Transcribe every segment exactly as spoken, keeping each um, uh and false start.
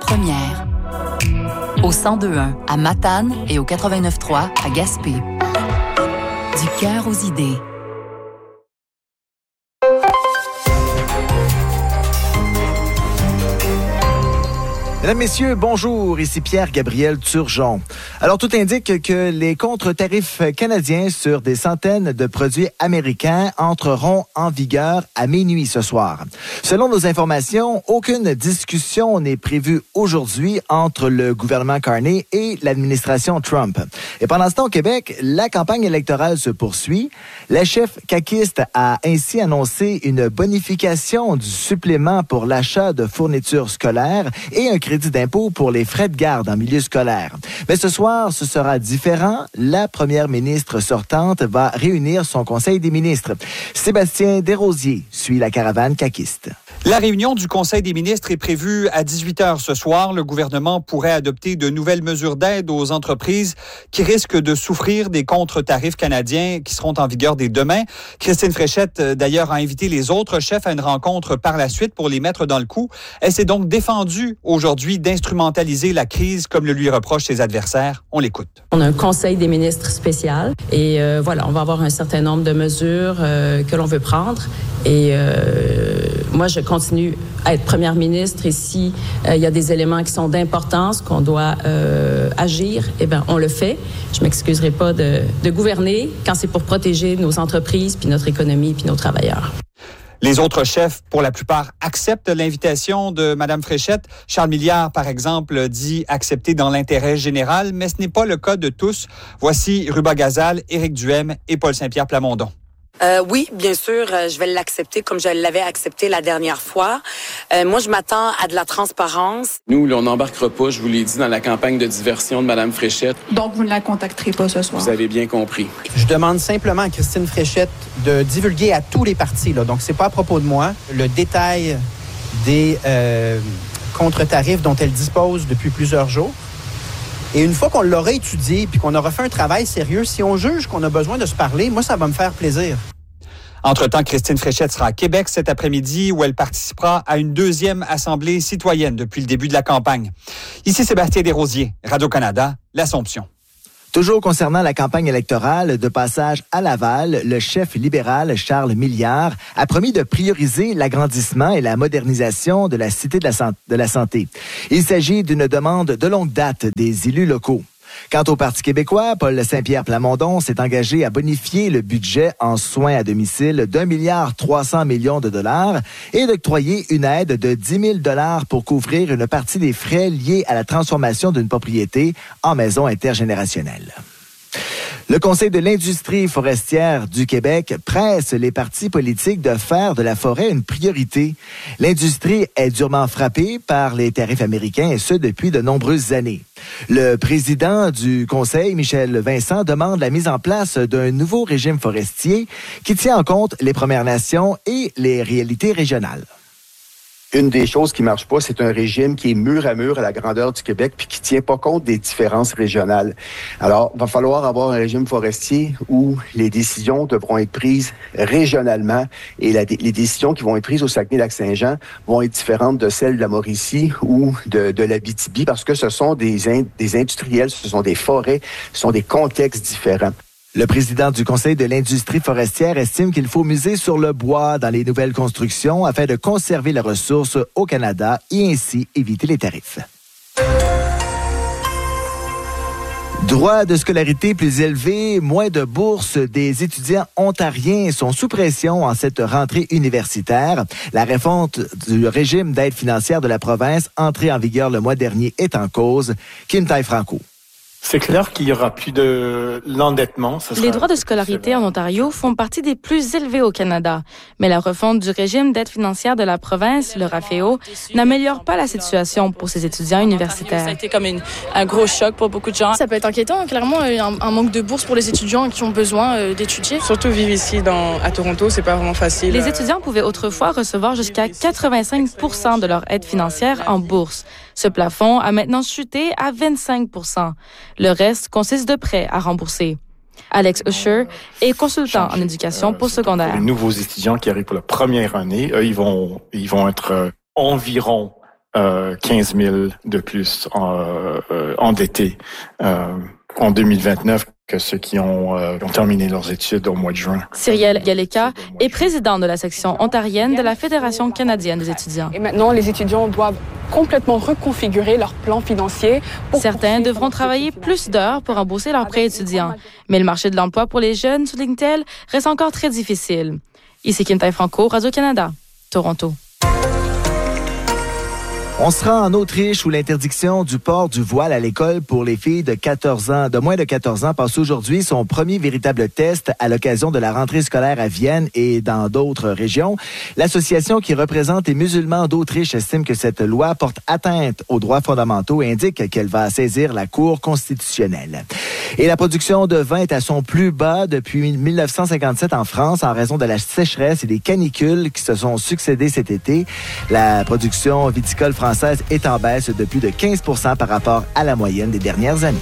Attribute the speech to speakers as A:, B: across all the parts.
A: première. Au cent deux point un à Matane et au quatre-vingt-neuf point trois à Gaspé. Du cœur aux idées.
B: Mesdames, Messieurs, bonjour. Ici Pierre-Gabriel Turgeon. Alors, tout indique que les contre-tarifs canadiens sur des centaines de produits américains entreront en vigueur à minuit ce soir. Selon nos informations, aucune discussion n'est prévue aujourd'hui entre le gouvernement Carney et l'administration Trump. Et pendant ce temps, au Québec, la campagne électorale se poursuit. La chef caquiste a ainsi annoncé une bonification du supplément pour l'achat de fournitures scolaires et un crédit d'impôt pour les frais de garde en milieu scolaire. Mais ce soir, ce sera différent. La première ministre sortante va réunir son conseil des ministres. Sébastien Desrosiers suit la caravane caquiste.
C: La réunion du Conseil des ministres est prévue à dix-huit heures ce soir. Le gouvernement pourrait adopter de nouvelles mesures d'aide aux entreprises qui risquent de souffrir des contre-tarifs canadiens qui seront en vigueur dès demain. Christine Fréchette, d'ailleurs, a invité les autres chefs à une rencontre par la suite pour les mettre dans le coup. Elle s'est donc défendue aujourd'hui d'instrumentaliser la crise comme le lui reprochent ses adversaires. On l'écoute.
D: On a un Conseil des ministres spécial et euh, voilà, on va avoir un certain nombre de mesures euh, que l'on veut prendre et euh, moi, je continue à être première ministre et si euh, il y a des éléments qui sont d'importance, qu'on doit euh, agir, eh bien, on le fait. Je m'excuserai pas de, de gouverner quand c'est pour protéger nos entreprises, puis notre économie, puis nos travailleurs.
C: Les autres chefs, pour la plupart, acceptent l'invitation de Mme Fréchette. Charles Milliard, par exemple, dit accepter dans l'intérêt général, mais ce n'est pas le cas de tous. Voici Ruba Gazal, Éric Duhem et Paul Saint-Pierre Plamondon.
E: Euh, oui, bien sûr, euh, je vais l'accepter comme je l'avais accepté la dernière fois. Euh, moi, je m'attends à de la transparence.
F: Nous, là, on n'embarquera pas, je vous l'ai dit, dans la campagne de diversion de Mme Fréchette.
G: Donc, vous ne la contacterez pas ce soir?
F: Vous avez bien compris.
H: Je demande simplement à Christine Fréchette de divulguer à tous les partis, là, donc c'est pas à propos de moi, le détail des euh, contre-tarifs dont elle dispose depuis plusieurs jours. Et une fois qu'on l'aura étudié puis qu'on aura fait un travail sérieux, si on juge qu'on a besoin de se parler, moi, ça va me faire plaisir.
C: Entre-temps, Christine Fréchette sera à Québec cet après-midi où elle participera à une deuxième assemblée citoyenne depuis le début de la campagne. Ici Sébastien Desrosiers, Radio-Canada, l'Assomption.
B: Toujours concernant la campagne électorale, de passage à Laval, le chef libéral Charles Milliard a promis de prioriser l'agrandissement et la modernisation de la Cité de la, san- de la Santé. Il s'agit d'une demande de longue date des élus locaux. Quant au Parti québécois, Paul Saint-Pierre Plamondon s'est engagé à bonifier le budget en soins à domicile d'un milliard trois cents millions de dollars et d'octroyer une aide de dix mille dollars pour couvrir une partie des frais liés à la transformation d'une propriété en maison intergénérationnelle. Le Conseil de l'industrie forestière du Québec presse les partis politiques de faire de la forêt une priorité. L'industrie est durement frappée par les tarifs américains et ce depuis de nombreuses années. Le président du Conseil, Michel Vincent, demande la mise en place d'un nouveau régime forestier qui tient en compte les Premières Nations et les réalités régionales.
I: Une des choses qui marche pas, c'est un régime qui est mur à mur à la grandeur du Québec puis qui tient pas compte des différences régionales. Alors, il va falloir avoir un régime forestier où les décisions devront être prises régionalement et la, les décisions qui vont être prises au Saguenay-Lac-Saint-Jean vont être différentes de celles de la Mauricie ou de, de l'Abitibi parce que ce sont des, in, des industriels, ce sont des forêts, ce sont des contextes différents.
B: Le président du Conseil de l'industrie forestière estime qu'il faut miser sur le bois dans les nouvelles constructions afin de conserver la ressource au Canada et ainsi éviter les tarifs. Droit de scolarité plus élevé, moins de bourses. Des étudiants ontariens sont sous pression en cette rentrée universitaire. La réforme du régime d'aide financière de la province, entrée en vigueur le mois dernier, est en cause. Kim Tai-Franco.
J: C'est clair qu'il y aura plus de l'endettement.
K: Les droits de scolarité en Ontario font partie des plus élevés au Canada. Mais la refonte du régime d'aide financière de la province, le RAFEO, n'améliore pas la situation pour ces étudiants universitaires.
L: Ça a été comme une, un gros choc pour beaucoup de gens.
M: Ça peut être inquiétant, clairement, un, un manque de bourse pour les étudiants qui ont besoin euh, d'étudier.
N: Surtout vivre ici dans, à Toronto, c'est pas vraiment facile.
K: Les étudiants pouvaient autrefois recevoir jusqu'à quatre-vingt-cinq pour cent de leur aide financière en bourse. Ce plafond a maintenant chuté à vingt-cinq pour cent. Le reste consiste de prêts à rembourser. Alex Usher est consultant en éducation postsecondaire.
J: Pour les nouveaux étudiants qui arrivent pour la première année, eux, ils vont, ils vont être euh, environ euh, quinze mille de plus euh, euh, endettés euh, en deux mille vingt-neuf que ceux qui ont, euh, ont terminé leurs études au mois de juin.
K: Cyrielle Galeka est président de la section ontarienne de la Fédération canadienne des étudiants.
L: Et maintenant, les étudiants doivent complètement reconfigurer leur plan financier.
K: Certains devront travailler plus d'heures pour rembourser leurs prêts étudiants. Mais le marché de l'emploi pour les jeunes, souligne-t-elle, reste encore très difficile. Ici Quintin Franco, Radio-Canada, Toronto.
B: On se rend en Autriche où l'interdiction du port du voile à l'école pour les filles de quatorze ans, de moins de quatorze ans passe aujourd'hui son premier véritable test à l'occasion de la rentrée scolaire à Vienne et dans d'autres régions. L'association qui représente les musulmans d'Autriche estime que cette loi porte atteinte aux droits fondamentaux et indique qu'elle va saisir la Cour constitutionnelle. Et la production de vin est à son plus bas depuis mille neuf cent cinquante-sept en France en raison de la sécheresse et des canicules qui se sont succédés cet été. La production viticole française est en baisse de plus de quinze pour cent par rapport à la moyenne des dernières années.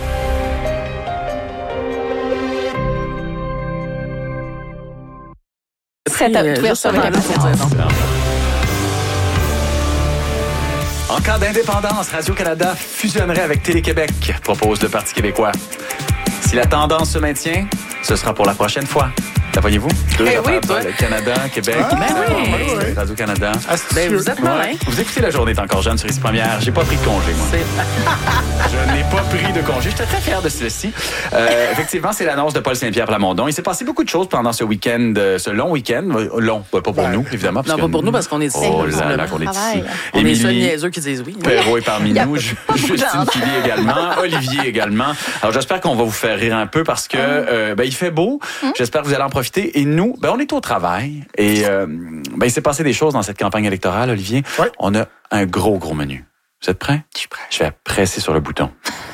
O: En cas d'indépendance, Radio-Canada fusionnerait avec Télé-Québec, propose le Parti québécois. Si la tendance se maintient, ce sera pour la prochaine fois. La voyez-vous? Deux
P: hey,
O: oui,
P: toi.
O: Le Canada, Québec,
P: ah, ben oui.
O: oui. Radio-Canada.
P: Ben, vous êtes malin. Ouais.
O: Vous écoutez La Journée est encore jeune sur Ici Première. J'ai pas pris de congé, moi. Je n'ai pas pris de congé. J'étais très fier de ceci. Euh, effectivement, c'est l'annonce de Paul Saint-Pierre Plamondon. Il s'est passé beaucoup de choses pendant ce week-end, ce long week-end. Long, pas pour ben, nous, évidemment.
P: Non, pas pour nous, parce qu'on est ici.
O: Oh là là, qu'on est ici.
P: On Émilie, est seuls niaiseux qui disent oui.
O: Perrault est parmi nous. Justine Philly également. Olivier également. Alors, j'espère qu'on va vous faire rire un peu parce que euh, ben, il fait beau. Mm. J'espère que vous allez en profiter. Et nous, ben, on est au travail. Et euh, ben, il s'est passé des choses dans cette campagne électorale, Olivier.
J: Oui.
O: On a un gros, gros menu. Vous êtes prêts?
P: Je suis prêt.
O: Je vais presser sur le bouton.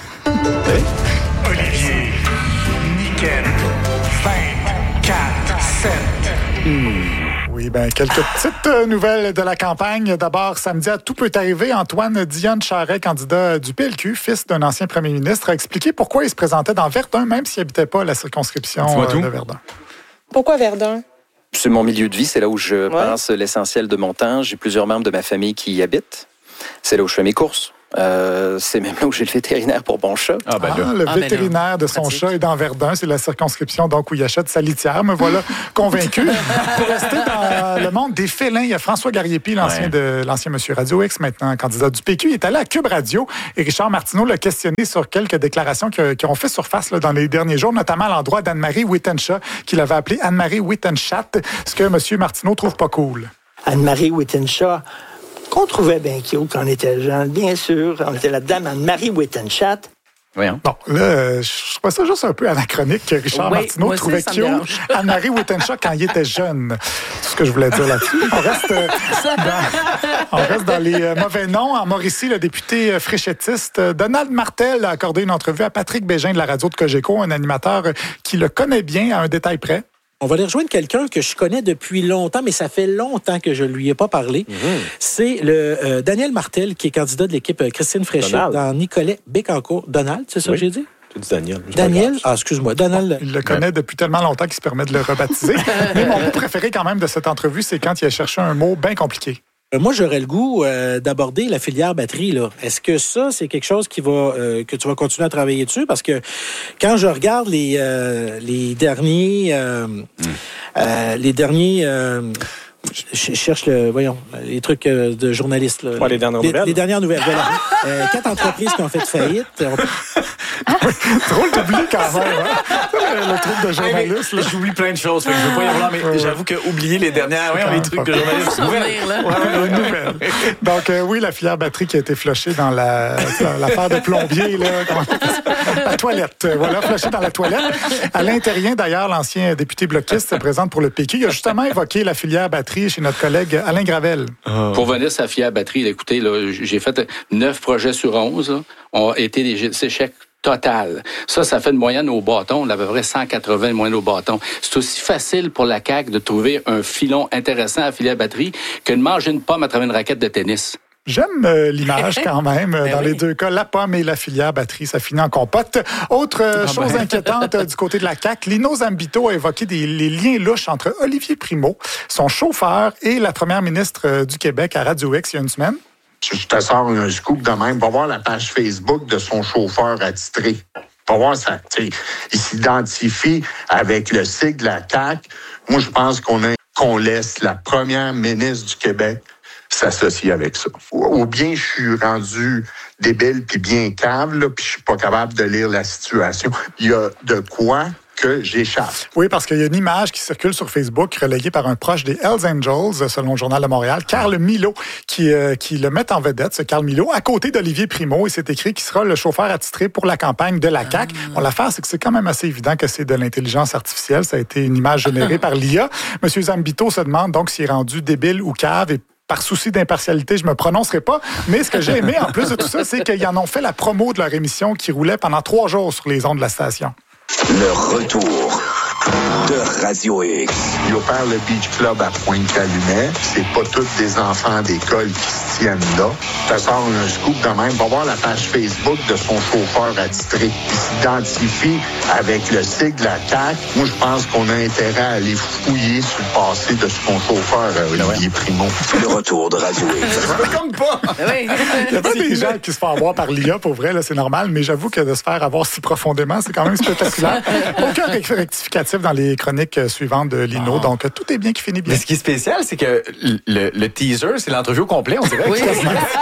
J: Olivier, Nickel, vingt-quatre sept. Hmm. Oui, bien, quelques petites nouvelles de la campagne. D'abord, samedi, à tout peut arriver. Antoine Dionne Charest, candidat du P L Q, fils d'un ancien premier ministre, a expliqué pourquoi il se présentait dans Verdun, même s'il n'habitait pas la circonscription de Verdun.
N: Pourquoi Verdun?
Q: C'est mon milieu de vie, c'est là où je
N: ouais.
Q: passe l'essentiel de mon temps. J'ai plusieurs membres de ma famille qui y habitent. C'est là où je fais mes courses. Euh, c'est même là où j'ai le vétérinaire pour mon chat.
J: Ah, ben ah, le ah, vétérinaire ben de son pratique. Chat est dans Verdun. C'est la circonscription donc où il achète sa litière. Me voilà convaincu. Pour rester dans le monde des félins, il y a François Gariepi, l'ancien, ouais. de, l'ancien Monsieur Radio X, maintenant candidat du P Q. Il est allé à Cube Radio et Richard Martineau l'a questionné sur quelques déclarations qui, qui ont fait surface là, dans les derniers jours, notamment à l'endroit d'Anne-Marie Wittenshaw, qu'il avait appelée Anne-Marie Wittenschaft, ce que Monsieur Martineau trouve pas cool.
R: Anne-Marie Wittenshaw, qu'on trouvait bien cute quand on était jeune, bien sûr. On était la dame Anne-Marie Wittenschaft.
O: Voyons.
J: Bon, là, je trouve ça juste un peu anachronique que Richard oui, Martineau trouvait cute Anne-Marie Wittenshaw quand il était jeune. C'est ce que je voulais dire là-dessus. On reste, dans, on reste dans les mauvais noms. En Mauricie, le député fréchettiste Donald Martel a accordé une entrevue à Patrick Bégin de la radio de Cogeco, un animateur qui le connaît bien à un détail près.
S: On va aller rejoindre quelqu'un que je connais depuis longtemps, mais ça fait longtemps que je ne lui ai pas parlé. Mmh. C'est le euh, Daniel Martel, qui est candidat de l'équipe Christine Fréchette Donald. Dans Nicolet-Bécancour. Donald, c'est ça oui. que j'ai dit?
T: Tu dis Daniel.
S: Daniel? Ah, excuse-moi. Donald.
J: Il le connaît depuis tellement longtemps qu'il se permet de le rebaptiser. Mais mon mot préféré quand même de cette entrevue, c'est quand il a cherché un mot bien compliqué.
S: Moi, j'aurais le goût euh, d'aborder la filière batterie, là. Est-ce que ça, c'est quelque chose qui va euh, que tu vas continuer à travailler dessus? Parce que quand je regarde les, euh, les derniers... Euh, mm. euh, les derniers... Euh, je cherche le, voyons, les trucs de journalistes. Là.
T: Ouais, les dernières
S: les,
T: nouvelles.
S: Les dernières nouvelles, voilà. euh, quatre entreprises qui ont fait faillite. On...
J: Drôle d'oublier quand même, hein? Le truc de journaliste.
O: Hey, j'oublie plein de choses, fait que je veux pas y avoir, mais ouais. j'avoue que oublier les dernières, oui, les trucs de journalistes.
J: Nouvelles. Ouais, les nouvelles. Donc, euh, oui, la filière batterie qui a été flushée dans la, l'affaire de plombier, là, la toilette. Voilà, flushée dans la toilette. Alain Terrien, d'ailleurs, l'ancien député bloquiste, se présente pour le P Q. Il a justement évoqué la filière batterie chez notre collègue Alain Gravel.
U: Oh. Pour venir sur la filière batterie, écoutez, là, j'ai fait neuf projets sur onze, là, ont été des échecs total. Ça, ça fait une moyenne au bâton, à peu près cent quatre-vingts moyenne au bâton. C'est aussi facile pour la C A Q de trouver un filon intéressant à filière batterie que de manger une pomme à travers une raquette de tennis.
J: J'aime euh, l'image quand même.
U: Ben
J: dans
U: oui.
J: les deux cas, la pomme et la filière batterie, ça finit en compote. Autre euh,
U: ah
J: chose
U: ben.
J: inquiétante euh, du côté de la C A Q, Lino Zambito a évoqué des, les liens louches entre Olivier Primo, son chauffeur, et la première ministre euh, du Québec à Radio X il y a une semaine.
T: je te sors un scoop de même, va voir la page Facebook de son chauffeur attitré. Va voir ça. Il s'identifie avec le sigle de la C A Q. Moi, je pense qu'on a, qu'on laisse la première ministre du Québec s'associer avec ça. Ou bien je suis rendu débile puis bien cave, là, puis je suis pas capable de lire la situation. Il y a de quoi que j'échappe.
J: Oui, parce qu'il y a une image qui circule sur Facebook relayée par un proche des Hells Angels, selon le Journal de Montréal, Carl Milot, qui, euh, qui le met en vedette, ce Carl Milot, à côté d'Olivier Primo, et c'est écrit qu'il sera le chauffeur attitré pour la campagne de la C A Q. Bon, l'affaire, c'est que c'est quand même assez évident que c'est de l'intelligence artificielle. Ça a été une image générée par l'I A. Monsieur Zambito se demande donc s'il est rendu débile ou cave, et par souci d'impartialité, je me prononcerai pas. Mais ce que j'ai aimé, en plus de tout ça, c'est qu'ils en ont fait la promo de leur émission qui roulait pendant trois jours sur les ondes de la station.
V: Le retour de Radio X.
T: Il opère le Beach Club à Pointe-Calumet. C'est pas tous des enfants d'école qui se tiennent là. Ça sort un scoop de même. Va voir la page Facebook de son chauffeur attitré. Il s'identifie avec le sigle de la C A Q. Moi, je pense qu'on a intérêt à aller fouiller sur le passé de son chauffeur, Olivier Primo.
V: Le retour de Radio X.
J: Ça me compte pas! Il y a pas des gens qui se font avoir par l'I A, pour vrai, là, c'est normal, mais j'avoue que de se faire avoir si profondément, c'est quand même spectaculaire. Aucun rectificatif dans les chroniques suivantes de Lino, oh. Donc tout est bien qui finit bien.
O: Mais ce qui est spécial, c'est que le, le teaser, c'est l'entrevue au complet, on dirait.
W: Oui.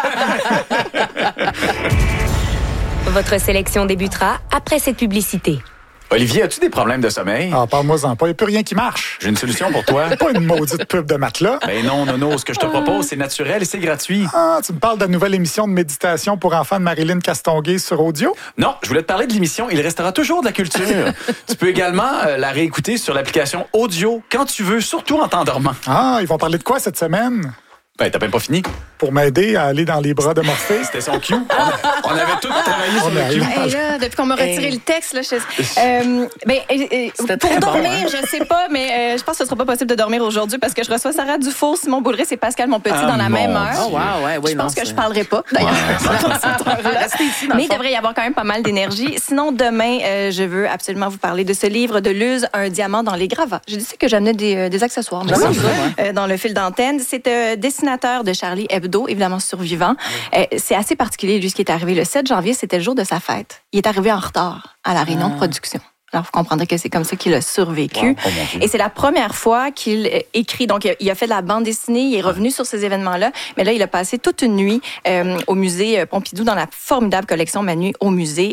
W: Votre sélection débutera après cette publicité.
O: Olivier, as-tu des problèmes de sommeil?
J: Ah, parle-moi-en pas. Il n'y a plus rien qui marche.
O: J'ai une solution pour toi.
J: Pas une maudite pub de matelas.
O: Ben non, Nono. Ce que je te propose, c'est naturel et c'est gratuit.
J: Ah, tu me parles de la nouvelle émission de méditation pour enfants de Marilyn Castonguay sur audio?
O: Non, je voulais te parler de l'émission Il restera toujours de la culture. Tu peux également euh, la réécouter sur l'application audio quand tu veux, surtout en t'endormant.
J: Ah, ils vont parler de quoi cette semaine?
O: Ben, t'as même pas fini.
J: Pour m'aider à aller dans les bras de Morphée.
O: C'était son cue. On, on avait tous travaillé sur le cue.
W: Hey, là, depuis qu'on m'a retiré hey. le texte, là, je... euh, ben, euh, pour dormir, bon, hein? Je sais pas, mais euh, je pense que ce sera pas possible de dormir aujourd'hui parce que je reçois Sarah Dufour, Simon Boulris et Pascal Monpetit ah, dans la même heure.
P: Oh, wow, ouais, oui,
W: je
P: non,
W: pense
P: c'est...
W: que je parlerai pas, d'ailleurs.
P: Ouais, ici,
W: mais il devrait y avoir quand même pas mal d'énergie. Sinon, demain, euh, je veux absolument vous parler de ce livre de Luz, Un diamant dans les gravats. J'ai dit que j'amenais des, euh, des accessoires mais oui, ça, euh, dans le fil d'antenne. C'est euh, dessinateur de Charlie Hebdo, évidemment survivant. Euh, c'est assez particulier, lui, ce qui est arrivé le sept janvier, c'était le jour de sa fête. Il est arrivé en retard à la réunion ah. de production. Alors, vous comprendrez que c'est comme ça qu'il a survécu. Wow. Oh, et c'est la première fois qu'il écrit. Donc, il a fait de la bande dessinée, il est revenu sur ces événements-là. Mais là, il a passé toute une nuit euh, au musée Pompidou dans la formidable collection Ma nuit au musée.